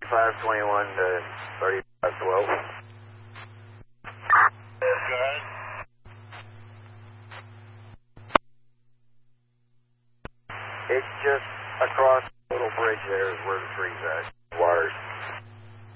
521 to 3512. Okay. It's just across the little bridge there is where the tree's at. Wires.